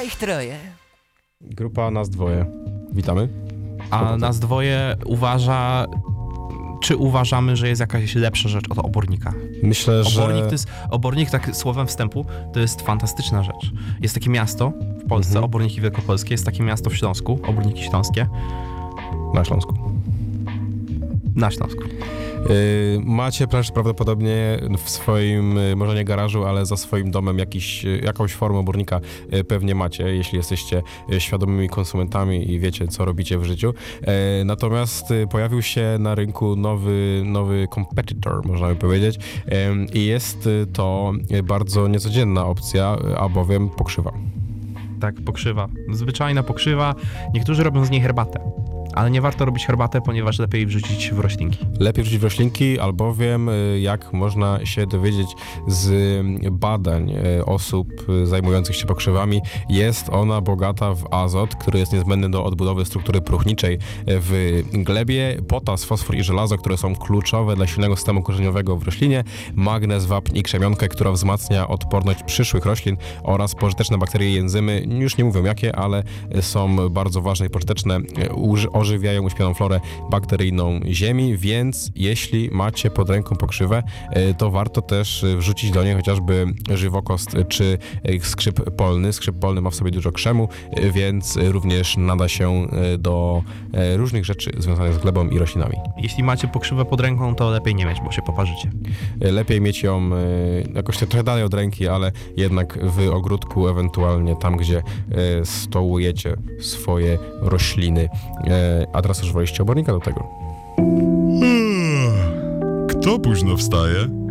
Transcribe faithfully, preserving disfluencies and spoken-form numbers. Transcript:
Grupa ich troje. Grupa nas dwoje. Witamy. A nas dwoje uważa... Czy uważamy, że jest jakaś lepsza rzecz od obornika? Myślę, że... Obornik, to jest, obornik, tak słowem wstępu, to jest fantastyczna rzecz. Jest takie miasto w Polsce, Mhm. Oborniki Wielkopolskie, jest takie miasto w Śląsku, Oborniki Śląskie. Na Śląsku. Na Śląsku. Yy, macie też prawdopodobnie w swoim, yy, może nie garażu, ale za swoim domem jakiś, yy, jakąś formę obornika yy, pewnie macie, jeśli jesteście yy, świadomymi konsumentami i wiecie, co robicie w życiu. Yy, natomiast yy, pojawił się na rynku nowy, nowy competitor, można by powiedzieć, yy, i jest yy, to yy, bardzo niecodzienna opcja, yy, albowiem pokrzywa. Tak, pokrzywa. Zwyczajna pokrzywa. Niektórzy robią z niej herbatę. Ale nie warto robić herbatę, ponieważ lepiej wrzucić w roślinki. Lepiej wrzucić w roślinki, albowiem, jak można się dowiedzieć z badań osób zajmujących się pokrzywami, jest ona bogata w azot, który jest niezbędny do odbudowy struktury próchniczej w glebie, potas, fosfor i żelazo, które są kluczowe dla silnego systemu korzeniowego w roślinie, magnez, wapń i krzemionkę, która wzmacnia odporność przyszłych roślin oraz pożyteczne bakterie i enzymy, już nie mówię jakie, ale są bardzo ważne i pożyteczne, ożywiają uśpioną florę bakteryjną ziemi, więc jeśli macie pod ręką pokrzywę, to warto też wrzucić do niej chociażby żywokost czy skrzyp polny. Skrzyp polny ma w sobie dużo krzemu, więc również nada się do różnych rzeczy związanych z glebą i roślinami. Jeśli macie pokrzywę pod ręką, to lepiej nie mieć, bo się poparzycie. Lepiej mieć ją jakoś trochę dalej od ręki, ale jednak w ogródku, ewentualnie tam, gdzie stołujecie swoje rośliny. A teraz używaliście obornika do tego. Kto późno wstaje?